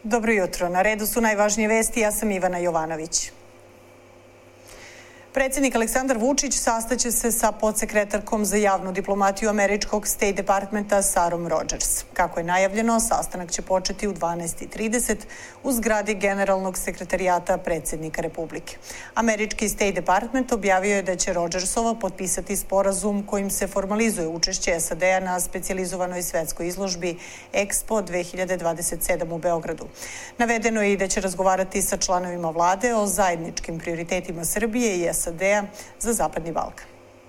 Dobro jutro. Na redu su najvažnije vesti. Ja sam Ivana Jovanović. Predsjednik Aleksandar Vučić sastaće se sa podsekretarkom za javnu diplomatiju američkog State Departmenta Sarom Rogers. Kako je najavljeno, sastanak će početi u 12:30 u zgradi Generalnog sekretarijata predsjednika Republike. Američki State Department objavio je da će Rogersova potpisati sporazum kojim se formalizuje učešće SAD-a na specijalizovanoj svetskoj izložbi Expo 2027 u Beogradu. Navedeno je i da će razgovarati sa članovima vlade o zajedničkim prioritetima Srbije i SAD-a za Zapadni Balkan.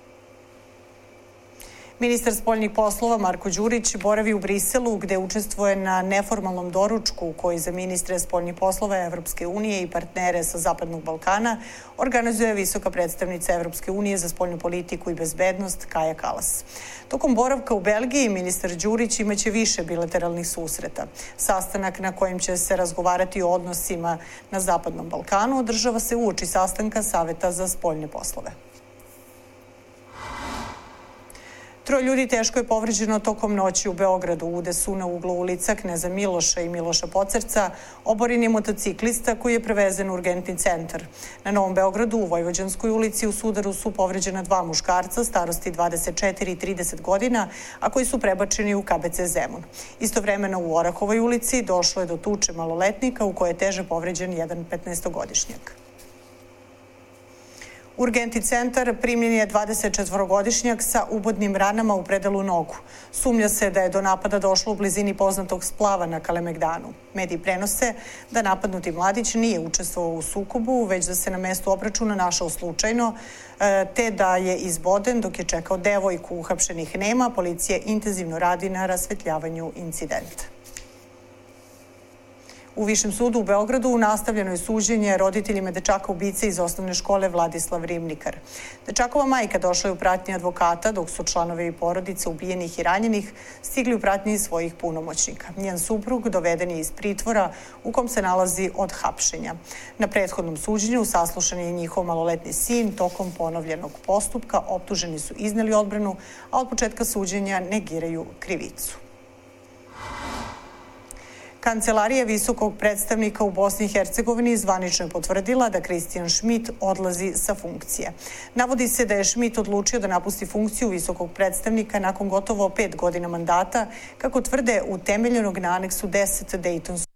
Ministar spoljnih poslova Marko Đurić boravi u Briselu gde učestvuje na neformalnom doručku koji za ministre spoljnih poslova Evropske unije i partnere sa Zapadnog Balkana organizuje visoka predstavnica Evropske unije za spoljnu politiku i bezbednost Kaja Kalas. Tokom boravka u Belgiji ministar Đurić imaće više bilateralnih susreta. Sastanak na kojem će se razgovarati o odnosima na Zapadnom Balkanu održava se uoči sastanka Saveta za spoljne poslove. 3 ljudi teško je povređeno tokom noći u Beogradu. Ude su na uglu ulica Kneza Miloša i Miloša Pocerca oboren je motociklista koji je prevezen u urgentni centar. Na Novom Beogradu u Vojvođanskoj ulici u sudaru su povređena 2 muškarca starosti 24 i 30 godina, a koji su prebačeni u KBC Zemun. Istovremeno u Orahovoj ulici došlo je do tuče maloletnika u kojoj je teže povređen jedan 15-godišnjak. U urgentni centar primljen je 24-godišnjak sa ubodnim ranama u predalu nogu. Sumnja se da je do napada došlo u blizini poznatog splava na Kalemegdanu. Mediji prenose da napadnuti mladić nije učestvovao u sukobu, već da se na mestu obračuna našao slučajno, te da je izboden dok je čekao devojku. Uhapšenih nema, policija intenzivno radi na rasvetljavanju incidenta. U Višem sudu u Beogradu nastavljeno je suđenje roditeljima dečaka ubice iz osnovne škole Vladislav Ribnikar. Dečakova majka došla je u pratnji advokata, dok su članovi porodice ubijenih i ranjenih stigli u pratnji svojih punomoćnika. Njen suprug doveden je iz pritvora u kom se nalazi od hapšenja. Na prethodnom suđenju saslušan je njihov maloletni sin. Tokom ponovljenog postupka optuženi su izneli odbranu, a od početka suđenja negiraju krivicu. Kancelarija visokog predstavnika u Bosni i Hercegovini zvanično je potvrdila da Kristijan Šmit odlazi sa funkcije. Navodi se da je Šmit odlučio da napusti funkciju visokog predstavnika nakon gotovo 5 godina mandata, kako tvrde utemeljenog na aneksu 10 Dejtonskog